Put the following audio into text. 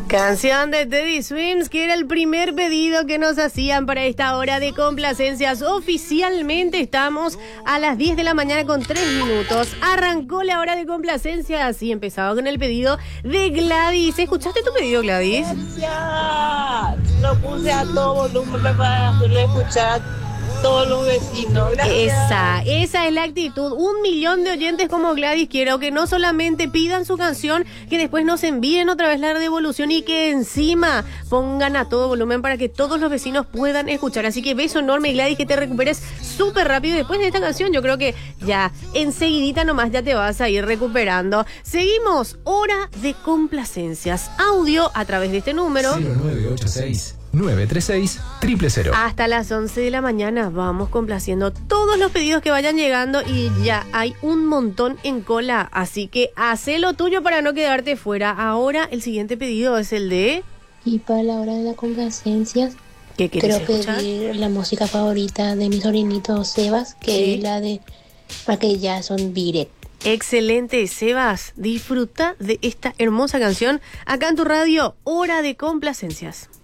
Canción de Teddy Swims, que era el primer pedido que nos hacían para esta hora de complacencias. Oficialmente estamos a las 10 de la mañana con 3 minutos. Arrancó la hora de complacencias y empezaba con el pedido de Gladys. ¿Escuchaste tu pedido, Gladys? Gracias. Lo puse a todo volumen para hacerle escuchar a todos los vecinos. Gracias. Esa es la actitud. 1 millón de oyentes como Gladys quiero que no solamente pidan su canción, que después nos envíen otra vez la devolución y que encima pongan a todo volumen para que todos los vecinos puedan escuchar. Así que beso enorme, Gladys, que te recuperes súper rápido. Después de esta canción yo creo que ya enseguidita nomás ya te vas a ir recuperando. Seguimos, hora de complacencias. Audio a través de este número 0986-936-000. Hasta las 11 de la mañana vamos complaciendo todos los pedidos que vayan llegando y ya hay un montón en cola, así que hacé lo tuyo para no quedarte fuera. Ahora el siguiente pedido es el de... Y para la hora de las complacencias, ¿Qué quieres quiero escuchar? pedir la música favorita de mi sobrinito Sebas, que Sí. es la de para que ya son direct. Excelente, Sebas, disfruta de esta hermosa canción acá en tu radio, hora de complacencias.